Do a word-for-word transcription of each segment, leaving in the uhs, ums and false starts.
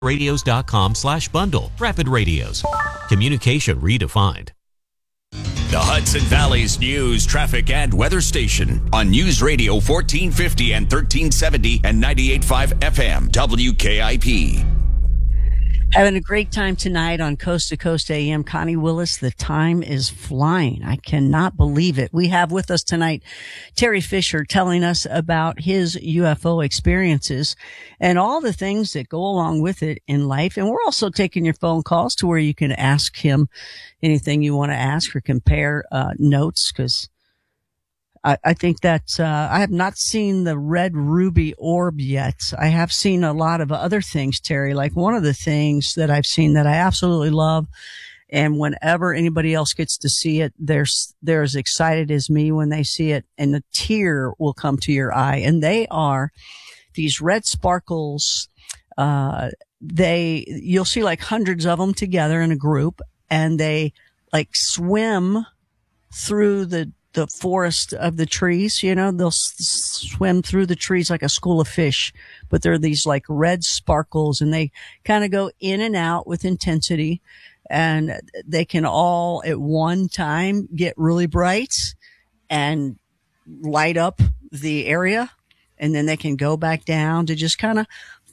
radios.com slash bundle. Rapid Radios. Communication redefined. The Hudson Valley's news, traffic, and weather station on News Radio fourteen fifty and thirteen seventy and ninety-eight point five F M W K I P. Having a great time tonight on Coast to Coast A M. Connie Willis, the time is flying. I cannot believe it. We have with us tonight Terry Fisher telling us about his U F O experiences and all the things that go along with it in life. And we're also taking your phone calls to where you can ask him anything you want to ask or compare uh, notes, because I, I think that uh, I have not seen the red ruby orb yet. I have seen a lot of other things, Terry. Like one of the things that I've seen that I absolutely love, and whenever anybody else gets to see it, they're, they're as excited as me when they see it, and a tear will come to your eye. And they are these red sparkles. Uh, they, you'll see like hundreds of them together in a group, and they like swim through the the forest of the trees. You know, they'll s- swim through the trees like a school of fish, but they're these like red sparkles, and they kind of go in and out with intensity, and they can all at one time get really bright and light up the area, and then they can go back down to just kind of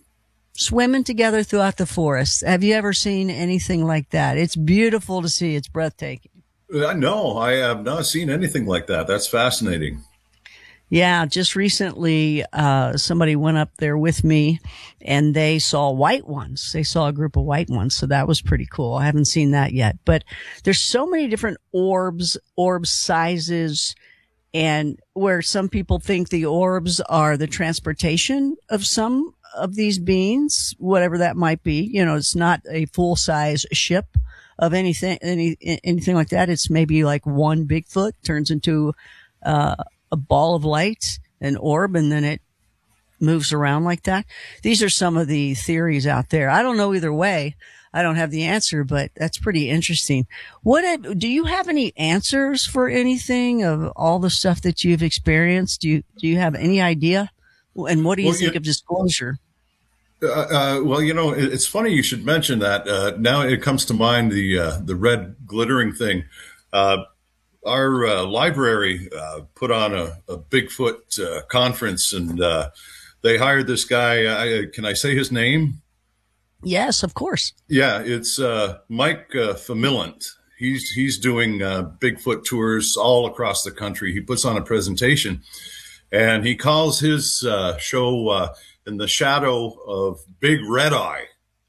swimming together throughout the forest. Have you ever seen anything like that? It's beautiful to see. It's breathtaking. Uh, no, I have not seen anything like that. That's fascinating. Yeah, just recently, uh, somebody went up there with me and they saw white ones. They saw a group of white ones. So that was pretty cool. I haven't seen that yet, but there's so many different orbs, orb sizes, and where some people think the orbs are the transportation of some of these beings, whatever that might be. You know, it's not a full size ship of anything, any, anything like that. It's maybe like one Bigfoot turns into, uh, a ball of light, an orb, and then it moves around like that. These are some of the theories out there. I don't know either way. I don't have the answer, but that's pretty interesting. What, do you have any answers for anything of all the stuff that you've experienced? Do you, do you have any idea? And what do you well, think you- of disclosure? Uh, uh, well, you know, it, it's funny you should mention that. Uh, now it comes to mind the uh, the red glittering thing. Uh, our uh, library uh, put on a, a Bigfoot uh, conference, and uh, they hired this guy. I, can I say his name? Yes, of course. Yeah, it's uh, Mike uh, Famillant. He's he's doing uh, Bigfoot tours all across the country. He puts on a presentation, and he calls his uh, show uh, "In the Shadow of Big Red Eye."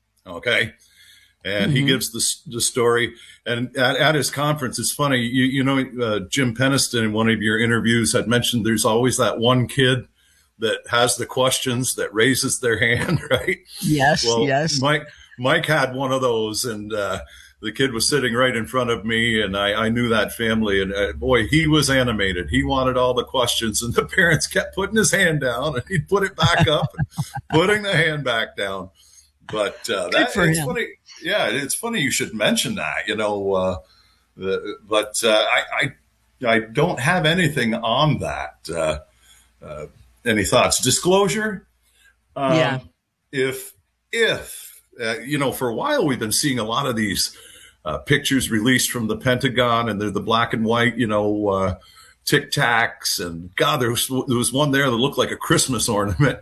Okay, and mm-hmm. he gives the the story. And at, at his conference, it's funny. You you know, uh, Jim Peniston in one of your interviews had mentioned there's always that one kid that has the questions, that raises their hand, right? Yes, well, yes. Mike Mike had one of those, and uh, the kid was sitting right in front of me, and I, I knew that family, and uh, boy, he was animated. He wanted all the questions, and the parents kept putting his hand down, and he'd put it back up, and putting the hand back down. But uh, that, it's him. funny. Yeah, it's funny you should mention that, you know, uh, the, but uh, I, I I don't have anything on that. Uh, uh, any thoughts? Disclosure? Um, yeah. If, if uh, you know, for a while we've been seeing a lot of these uh, pictures released from the Pentagon, and they're the black and white, you know, uh, Tic Tacs. And God, there was, there was one there that looked like a Christmas ornament.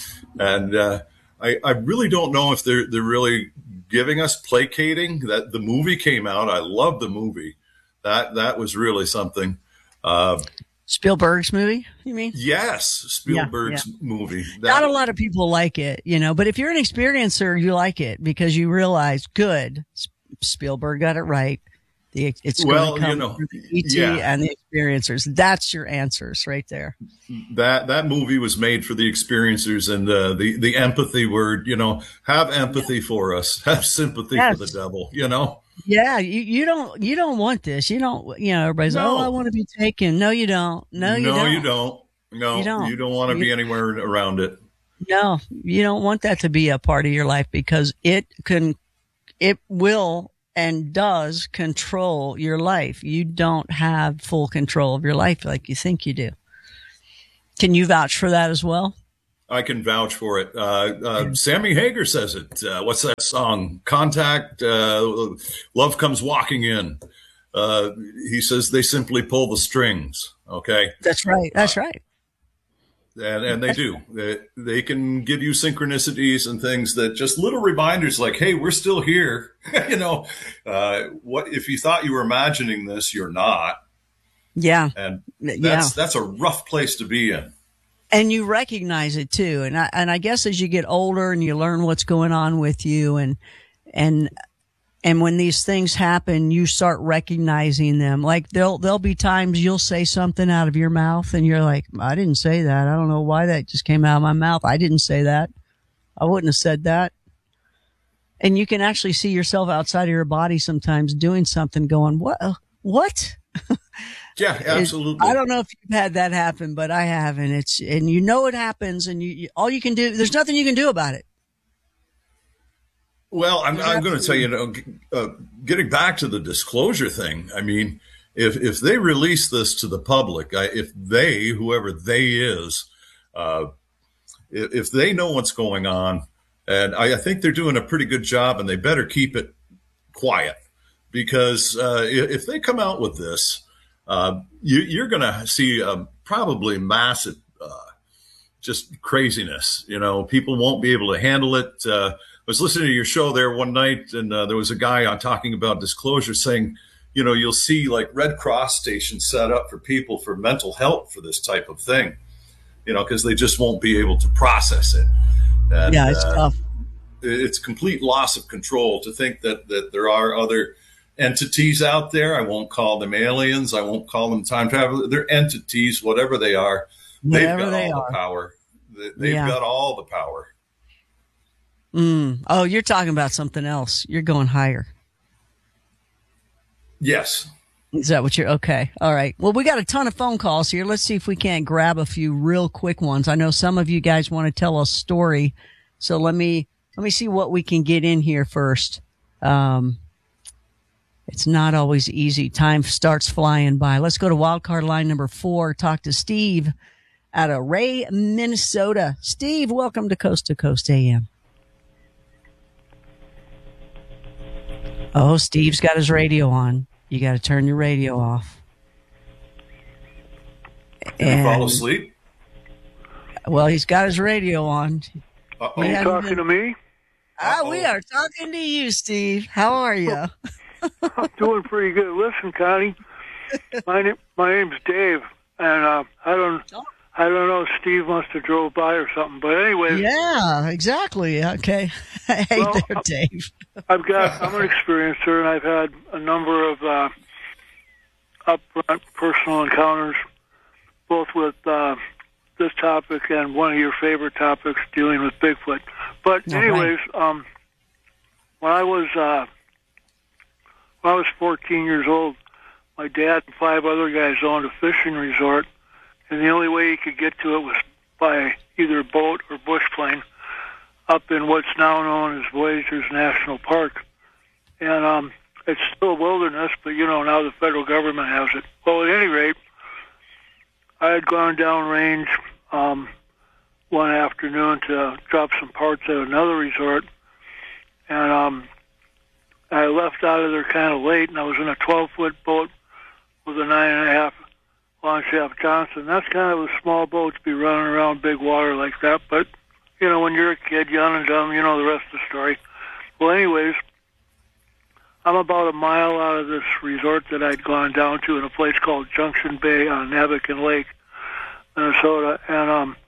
And uh, I, I really don't know if they're they're really giving us placating. That the movie came out. I love the movie. That that was really something. Uh, Spielberg's movie, you mean? Yes, Spielberg's yeah, yeah. movie. That, Not a lot of people like it, you know, but if you're an experiencer, you like it because you realize, good, Spielberg got it right. The, it's well, going to come you know, through the E T yeah. and the experiencers. That's your answers right there. That that movie was made for the experiencers, and uh, the the empathy word. You know, have empathy yeah. for us. Have sympathy yes. for the devil. You know. Yeah, you, you don't you don't want this. You don't. You know, everybody's no. oh, I want to be taken. No, you don't. No, you no, don't. you don't. No, you don't. You don't want to be anywhere around it. No, you don't want that to be a part of your life because it can, it will. And does control your life. You don't have full control of your life like you think you do. Can you vouch for that as well? I can vouch for it. Uh, uh, Sammy Hagar says it. Uh, what's that song? Contact, uh, Love Comes Walking In. Uh, he says they simply pull the strings. Okay. That's right. That's uh, right. And, and they do. They, they can give you synchronicities and things that just little reminders like, hey, we're still here. you know, uh, what if you thought you were imagining this, you're not. Yeah. And that's, yeah. that's a rough place to be in. And you recognize it too. And I, and I guess as you get older and you learn what's going on with you and, and, and when these things happen, you start recognizing them. Like there'll, there'll be times you'll say something out of your mouth and you're like, I didn't say that. I don't know why that just came out of my mouth. I didn't say that. I wouldn't have said that. And you can actually see yourself outside of your body sometimes doing something going, what, what? Yeah, absolutely. I don't know if you've had that happen, but I have. And it's, and you know, it happens and you, you all you can do, there's nothing you can do about it. Well, I'm, I'm going to tell you, you know, uh, getting back to the disclosure thing. I mean, if if they release this to the public, I, if they, whoever they is, uh, if, if they know what's going on, and I, I think they're doing a pretty good job, and they better keep it quiet because uh, if they come out with this, uh, you, you're going to see um, probably massive, uh, just craziness. You know, people won't be able to handle it. Uh, I was listening to your show there one night, and uh, there was a guy on talking about disclosure saying, you know, you'll see like Red Cross stations set up for people for mental health for this type of thing, you know, because they just won't be able to process it. And, yeah, it's uh, tough. It's complete loss of control to think that, that there are other entities out there. I won't call them aliens. I won't call them time travel. They're entities, whatever they are. Whatever they've got they all are. the power. They've Yeah. got all the power. Mm. Oh, you're talking about something else. You're going higher. Yes. Is that what you're okay? All right. Well, we got a ton of phone calls here. Let's see if we can't grab a few real quick ones. I know some of you guys want to tell a story. So let me, let me see what we can get in here first. Um, it's not always easy. Time starts flying by. Let's go to wildcard line number four. Talk to Steve out of Ray, Minnesota. Steve, welcome to Coast to Coast A M. Oh, Steve's got his radio on. You got to turn your radio off. Did he fall asleep? Well, he's got his radio on. Uh-oh. Are you talking been, to me? Ah, we are talking to you, Steve. How are you? I'm doing pretty good. Listen, Connie, my name, my name's Dave, and uh, I don't, I don't know. Steve must have drove by or something. But anyway, Yeah, exactly. Okay. Hey Well, there, Dave. I've got. I'm an experiencer, and I've had a number of uh, upfront personal encounters, both with uh, this topic and one of your favorite topics, dealing with Bigfoot. But All anyways, um, when I was uh, when I was fourteen years old, my dad and five other guys owned a fishing resort, and the only way you could get to it was by either boat or bush plane up in what's now known as Voyageurs National Park. And um, it's still a wilderness, but, you know, now the federal government has it. Well, at any rate, I had gone downrange um, one afternoon to drop some parts at another resort, and um, I left out of there kind of late, and I was in a twelve-foot boat with a nine and a half launch shaft Johnson. That's kind of a small boat to be running around big water like that, but you know, when you're a kid, young and dumb, you know the rest of the story. Well, anyways, I'm about a mile out of this resort that I'd gone down to in a place called Junction Bay on Navican Lake, Minnesota, and um,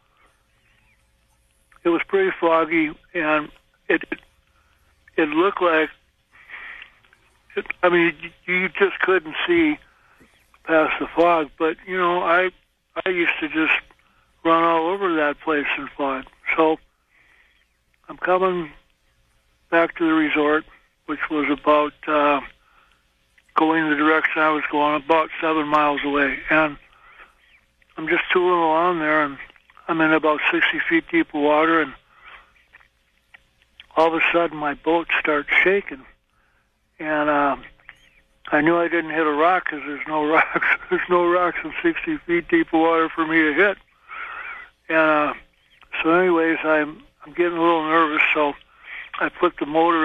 it was pretty foggy, and it it, it looked like, it, I mean, you, you just couldn't see past the fog, but, you know, I I used to just run all over that place in fog. So I'm coming back to the resort, which was about uh, going the direction I was going, about seven miles away. And I'm just tooling along there, and I'm in about sixty feet deep of water, and all of a sudden my boat starts shaking. And uh, I knew I didn't hit a rock because there's no rocks. There's no rocks in sixty feet deep of water for me to hit. And uh, So anyways, I'm I'm getting a little nervous, so I put the motor